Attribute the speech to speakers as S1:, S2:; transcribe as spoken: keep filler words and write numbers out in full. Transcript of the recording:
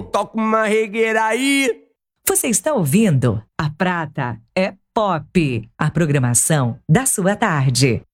S1: Hum, toca uma regueira aí.
S2: Você está ouvindo A Prata é Pop, a programação da sua tarde.